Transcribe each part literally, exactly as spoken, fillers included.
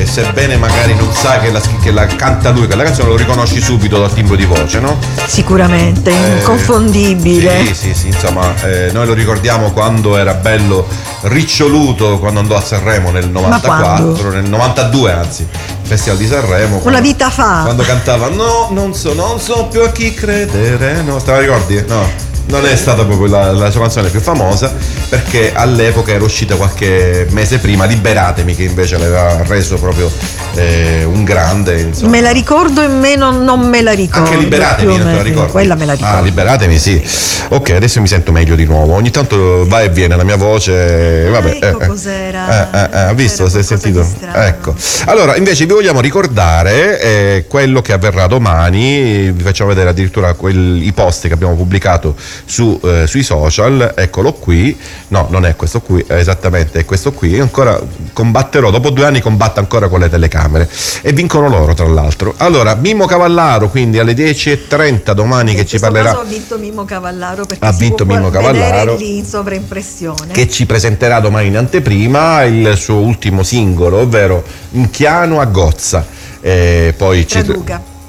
sebbene magari non sa che la, che la canta lui, quella canzone, lo riconosci subito dal timbro di voce, no? Sicuramente, Eh, inconfondibile. Sì, sì, sì, insomma, eh, noi lo ricordiamo quando era bello riccioluto, quando andò a Sanremo nel novantaquattro, nel novantadue anzi, Festival di Sanremo. Una quando, vita fa. Quando cantava no, non so, non so più a chi credere, no, te la ricordi? No. Non è stata proprio la, la sua canzone più famosa, perché all'epoca era uscita qualche mese prima Liberatemi, che invece l'aveva reso proprio eh, un grande, insomma. Me la ricordo e me non, non me la ricordo. Anche Liberatemi, non te la ricordo? Quella me la ricordo. Ah, Liberatemi, sì. Ok, adesso mi sento meglio di nuovo. Ogni tanto va e viene la mia voce. Vabbè, ecco eh, cos'era. Eh, eh, eh, visto? C'era Si è qualcosa sentito? di strano. Ecco. Allora, invece vi vogliamo ricordare eh, quello che avverrà domani. Vi facciamo vedere addirittura quel, i post che abbiamo pubblicato su Eh, sui social. Eccolo qui, no, non è questo qui, è esattamente è questo qui. Ancora combatterò, dopo due anni combatto ancora con le telecamere e vincono loro, tra l'altro. Allora, Mimmo Cavallaro, quindi alle dieci e trenta domani, che ci parlerà. Ha vinto Mimmo Cavallaro, perché ha si vinto può Mimmo Cavallaro, lì in sovraimpressione, che ci presenterà domani in anteprima il suo ultimo singolo, ovvero Inchiano a Gozza. E poi Traduca. ci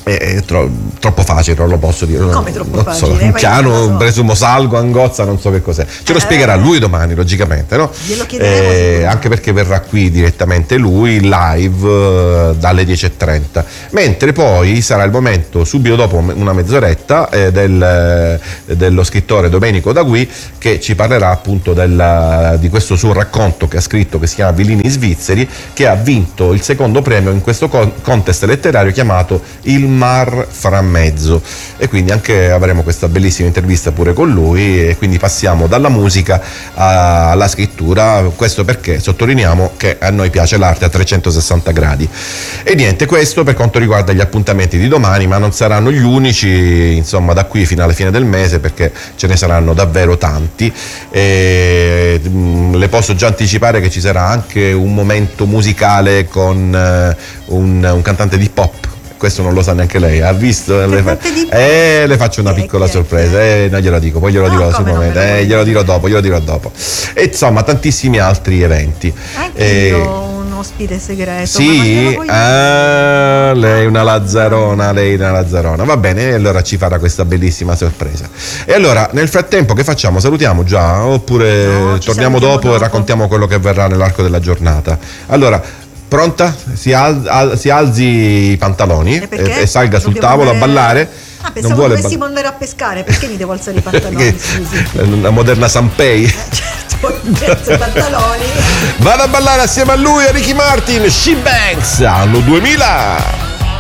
è tro- troppo facile, non lo posso dire. Come troppo non facile? So, un piano, so. presumo salgo, angozza, non so che cos'è. Ce lo Eh, spiegherà lui domani, logicamente, no? Glielo chiederemo sicuramente. Anche perché verrà qui direttamente lui, live, eh, dalle dieci e trenta. Mentre poi sarà il momento, subito dopo una mezz'oretta, eh, del, eh, dello scrittore Domenico Dagui, che ci parlerà appunto del, di questo suo racconto che ha scritto, che si chiama Villini Svizzeri, che ha vinto il secondo premio in questo con- contest letterario chiamato Il Mar fra mezzo, e quindi anche avremo questa bellissima intervista pure con lui, e quindi passiamo dalla musica a- alla scrittura. Questo perché sottolineiamo che a noi piace l'arte a trecentosessanta gradi. E niente, questo per quanto riguarda gli appuntamenti di domani, ma non saranno gli unici, insomma, da qui fino alla fine del mese, perché ce ne saranno davvero tanti. E, mh, le posso già anticipare che ci sarà anche un momento musicale con eh, un, un cantante di hip hop. Questo non lo sa neanche lei, ha visto? Le, fa- eh, le faccio una piccola Chi è, chi è, sorpresa, eh, non glielo dico, poi glielo No, dirò come non me sicuramente, lo eh, vuoi glielo dire? dirò dopo, glielo dirò dopo. E insomma, tantissimi altri eventi. Anche Eh, io ho un ospite segreto. Sì, ma ah, lei è una lazzarona, lei è una lazzarona. Va bene, e allora ci farà questa bellissima sorpresa. E allora, nel frattempo, che facciamo? Salutiamo già? Oppure No, ci torniamo salutiamo dopo, e dopo. raccontiamo quello che avverrà nell'arco della giornata? Allora, pronta? Si, al- al- si alzi i pantaloni E perché? e, e salga sul Dobbiamo tavolo andare- a ballare. Ah, pensavo vuole dovessimo ball- andare a pescare, perché mi devo alzare i pantaloni? Che- Scusi. la moderna Sanpei. Certo, mezzo i pantaloni. Vado a ballare assieme a lui, a Ricky Martin, She Banks, anno duemila.